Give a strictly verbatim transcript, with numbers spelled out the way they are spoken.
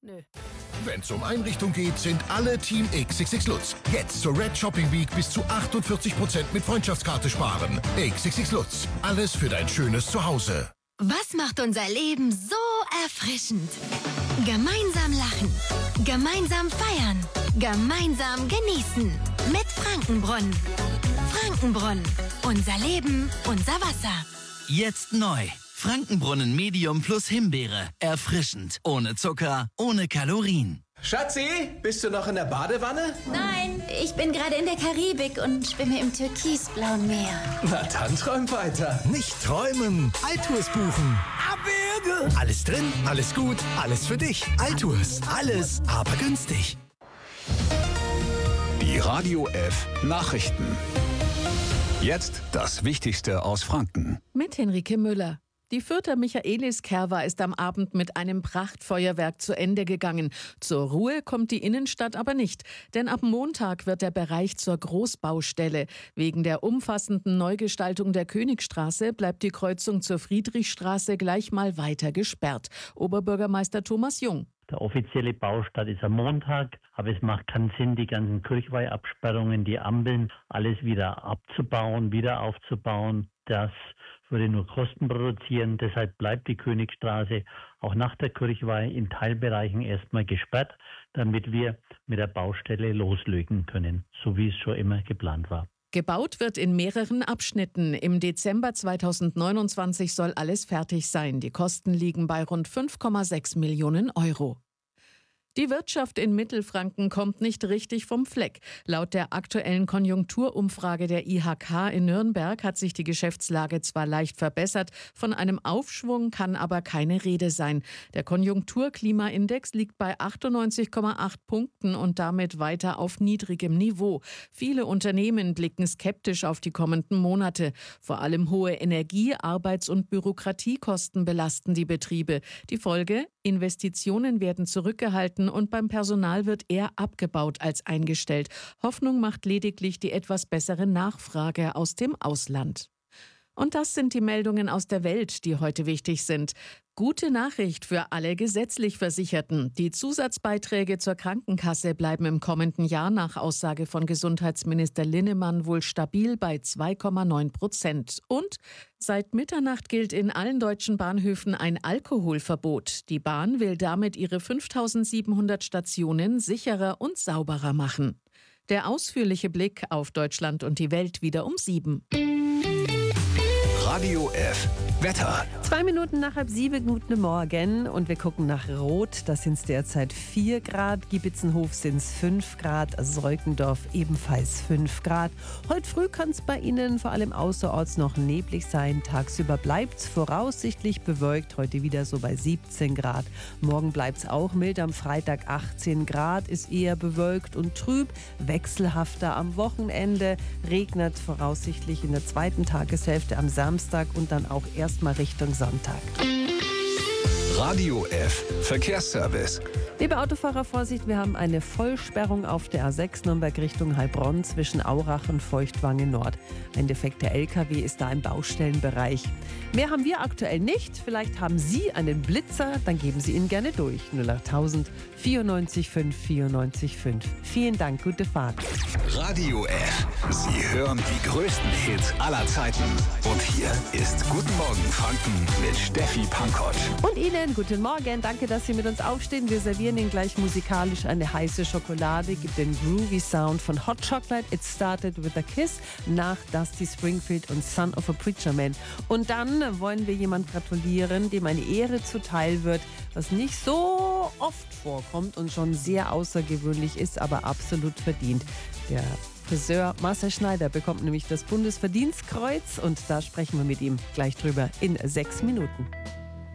Nö. Wenn's um Einrichtung geht, sind alle Team X X X Lutz. Jetzt zur Red Shopping Week bis zu achtundvierzig Prozent mit Freundschaftskarte sparen. X X X Lutz. Alles für dein schönes Zuhause. Was macht unser Leben so erfrischend? Gemeinsam lachen. Gemeinsam feiern. Gemeinsam genießen. Mit Frankenbrunnen. Frankenbrunnen. Unser Leben, unser Wasser. Jetzt neu. Frankenbrunnen Medium plus Himbeere. Erfrischend. Ohne Zucker, ohne Kalorien. Schatzi, bist du noch in der Badewanne? Nein, ich bin gerade in der Karibik und schwimme im türkisblauen Meer. Na dann träum weiter. Nicht träumen, Altours buchen. Abwürge! Alles drin, alles gut, alles für dich. Altours, alles, aber günstig. Die Radio F Nachrichten. Jetzt das Wichtigste aus Franken. Mit Henrike Müller. Die Fürther Michaeliskerwa ist am Abend mit einem Prachtfeuerwerk zu Ende gegangen. Zur Ruhe kommt die Innenstadt aber nicht, denn ab Montag wird der Bereich zur Großbaustelle. Wegen der umfassenden Neugestaltung der Königstraße bleibt die Kreuzung zur Friedrichstraße gleich mal weiter gesperrt. Oberbürgermeister Thomas Jung. Der offizielle Baustart ist am Montag, aber es macht keinen Sinn, die ganzen Kirchweihabsperrungen, die Ampeln, alles wieder abzubauen, wieder aufzubauen. Das würde nur Kosten produzieren. Deshalb bleibt die Königstraße auch nach der Kirchweih in Teilbereichen erstmal gesperrt, damit wir mit der Baustelle loslegen können, so wie es schon immer geplant war. Gebaut wird in mehreren Abschnitten. Im Dezember zweitausendneunundzwanzig soll alles fertig sein. Die Kosten liegen bei rund fünf Komma sechs Millionen Euro. Die Wirtschaft in Mittelfranken kommt nicht richtig vom Fleck. Laut der aktuellen Konjunkturumfrage der I H K in Nürnberg hat sich die Geschäftslage zwar leicht verbessert, von einem Aufschwung kann aber keine Rede sein. Der Konjunkturklimaindex liegt bei achtundneunzig Komma acht Punkten und damit weiter auf niedrigem Niveau. Viele Unternehmen blicken skeptisch auf die kommenden Monate. Vor allem hohe Energie-, Arbeits- und Bürokratiekosten belasten die Betriebe. Die Folge? Investitionen werden zurückgehalten und beim Personal wird eher abgebaut als eingestellt. Hoffnung macht lediglich die etwas bessere Nachfrage aus dem Ausland. Und das sind die Meldungen aus der Welt, die heute wichtig sind. Gute Nachricht für alle gesetzlich Versicherten. Die Zusatzbeiträge zur Krankenkasse bleiben im kommenden Jahr nach Aussage von Gesundheitsminister Linnemann wohl stabil bei zwei Komma neun Prozent. Und seit Mitternacht gilt in allen deutschen Bahnhöfen ein Alkoholverbot. Die Bahn will damit ihre fünftausendsiebenhundert Stationen sicherer und sauberer machen. Der ausführliche Blick auf Deutschland und die Welt wieder um sieben. Radio F Wetter. Zwei Minuten nach halb sieben, guten Morgen und wir gucken nach Rot. Da sind es derzeit vier Grad, Giebitzenhof sind es fünf Grad, Seukendorf ebenfalls fünf Grad. Heute früh kann es bei Ihnen vor allem außerorts noch neblig sein. Tagsüber bleibt es voraussichtlich bewölkt, heute wieder so bei siebzehn Grad. Morgen bleibt es auch mild, am Freitag achtzehn Grad, ist eher bewölkt und trüb. Wechselhafter am Wochenende, regnet voraussichtlich in der zweiten Tageshälfte am Samstag und dann auch erstmal Richtung Sonntag. Radio F Verkehrsservice. Liebe Autofahrer, Vorsicht, wir haben eine Vollsperrung auf der A sechs Nürnberg Richtung Heilbronn zwischen Aurach und Feuchtwange Nord. Ein defekter L K W ist da im Baustellenbereich. Mehr haben wir aktuell nicht. Vielleicht haben Sie einen Blitzer, dann geben Sie ihn gerne durch. null achttausend vierundneunzig fünf vierundneunzig fünf. Vielen Dank, gute Fahrt. Radio F. Sie hören die größten Hits aller Zeiten. Und hier ist Guten Morgen Franken mit Steffi Pankott. Und Ihnen guten Morgen. Danke, dass Sie mit uns aufstehen. Wir servieren Ihnen gleich musikalisch eine heiße Schokolade. Gibt den groovy Sound von Hot Chocolate. It Started with a Kiss nach Dusty Springfield und Son of a Preacher Man. Und dann wollen wir jemand gratulieren, dem eine Ehre zuteil wird, was nicht so oft vorkommt und schon sehr außergewöhnlich ist, aber absolut verdient. Der Friseur Marcel Schneider bekommt nämlich das Bundesverdienstkreuz und da sprechen wir mit ihm gleich drüber in sechs Minuten.